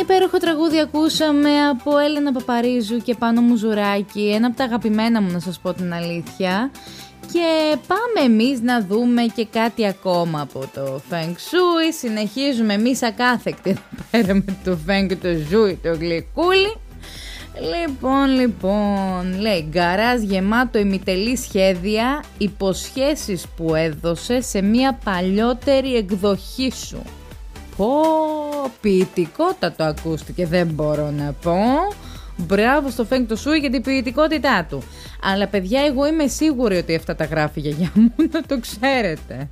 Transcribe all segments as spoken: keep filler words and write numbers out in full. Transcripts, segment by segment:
υπέροχο τραγούδι ακούσαμε από Έλενα Παπαρίζου και Πάνο Μουζουράκη, ένα από τα αγαπημένα μου να σας πω την αλήθεια. Και πάμε εμείς να δούμε και κάτι ακόμα από το Feng Shui. Συνεχίζουμε εμείς ακάθεκτοι εδώ πέρα με το Feng και το Shui, το γλυκούλι. Λοιπόν, λοιπόν, λέει γκαράζ γεμάτο ημιτελή σχέδια, υποσχέσεις που έδωσε σε μια παλιότερη εκδοχή σου. Πω, ποιητικότατο ακούστηκε, δεν μπορώ να πω. Μπράβο στο Feng το Shui για την ποιητικότητά του. Αλλά παιδιά, εγώ είμαι σίγουρη ότι αυτά τα γράφει η γιαγιά μου, να το ξέρετε.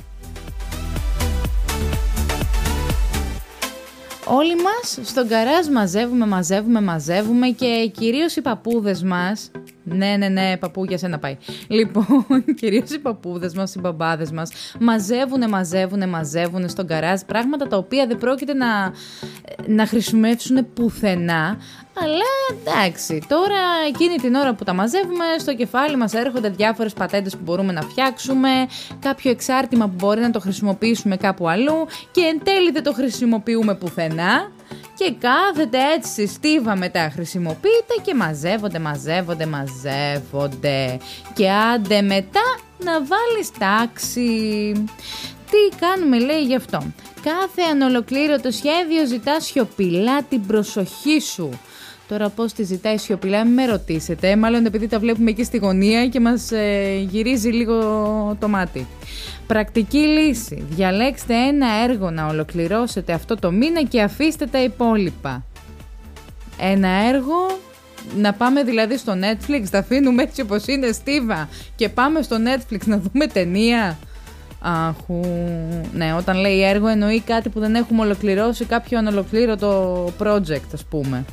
Όλοι μας στον γκαράζ μαζεύουμε, μαζεύουμε, μαζεύουμε και κυρίως οι παππούδες μας. Ναι, ναι, ναι, παππού για σένα πάει. Λοιπόν, κυρίως οι παππούδες μας, οι μπαμπάδες μας μαζεύουνε, μαζεύουνε, μαζεύουνε στον γκαράζ πράγματα τα οποία δεν πρόκειται να, να χρησιμεύσουν πουθενά. Αλλά εντάξει, τώρα εκείνη την ώρα που τα μαζεύουμε, στο κεφάλι μας έρχονται διάφορες πατέντες που μπορούμε να φτιάξουμε, κάποιο εξάρτημα που μπορεί να το χρησιμοποιήσουμε κάπου αλλού και εν τέλει δεν το χρησιμοποιούμε πουθενά. Και κάθεται έτσι στίβα μετά χρησιμοποιείται και μαζεύονται, μαζεύονται, μαζεύονται. Και άντε μετά να βάλεις τάξη. Τι κάνουμε λέει γι' αυτό? Κάθε ανολοκλήρωτο σχέδιο ζητά σιωπηλά την προσοχή σου. Τώρα πώς τη ζητάει σιωπηλά, μην με ρωτήσετε. Μάλλον επειδή τα βλέπουμε εκεί στη γωνία και μας ε, γυρίζει λίγο το μάτι. Πρακτική λύση. Διαλέξτε ένα έργο να ολοκληρώσετε αυτό το μήνα και αφήστε τα υπόλοιπα. Ένα έργο, να πάμε δηλαδή στο Netflix, τα αφήνουμε έτσι όπως είναι στίβα και πάμε στο Netflix να δούμε ταινία. Αχού, ναι, όταν λέει έργο εννοεί κάτι που δεν έχουμε ολοκληρώσει, κάποιο ανολοκλήρωτο project ας πούμε.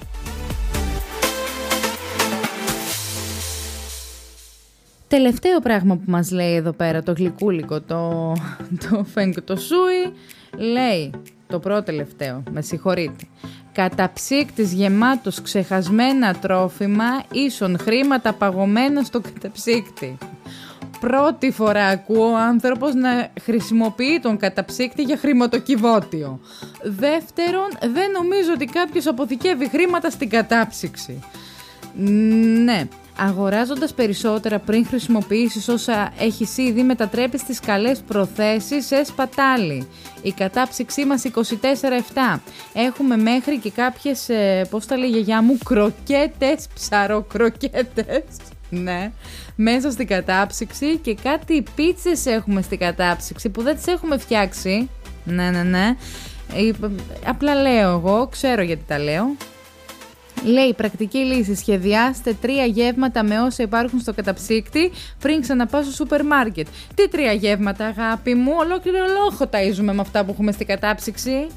Τελευταίο πράγμα που μας λέει εδώ πέρα το γλυκούλικο, το, το Feng το Shui, λέει το πρώτο τελευταίο, με συγχωρείτε. Καταψύκτης γεμάτος ξεχασμένα τρόφιμα ίσον χρήματα παγωμένα στο καταψύκτη. Πρώτη φορά ακούω ο άνθρωπος να χρησιμοποιεί τον καταψύκτη για χρηματοκιβώτιο. Δεύτερον, δεν νομίζω ότι κάποιος αποθηκεύει χρήματα στην κατάψυξη. Ναι. Αγοράζοντας περισσότερα πριν χρησιμοποιήσεις όσα έχεις ήδη, μετατρέπεις τις καλές προθέσεις σε σπατάλη. Η κατάψυξή μας είκοσι τέσσερα επτά. Έχουμε μέχρι και κάποιες, ε, πώς τα λέει η γιαγιά μου, κροκέτες, ψαροκροκέτες. Ναι, μέσα στην κατάψυξη και κάτι πίτσες έχουμε στην κατάψυξη που δεν τις έχουμε φτιάξει. Ναι, ναι, ναι. Ε, απλά λέω εγώ, ξέρω γιατί τα λέω. Λέει πρακτική λύση, σχεδιάστε τρία γεύματα με όσα υπάρχουν στο καταψύκτη πριν ξαναπάω στο σούπερ μάρκετ. Τι τρία γεύματα αγάπη μου, ολόκληρο λόχο ταΐζουμε με αυτά που έχουμε στην κατάψυξη.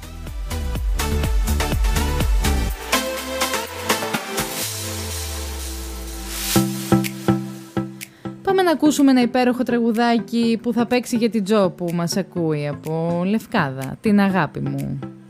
Πάμε να ακούσουμε ένα υπέροχο τραγουδάκι που θα παίξει για την Τζο που μας ακούει από Λευκάδα, την αγάπη μου.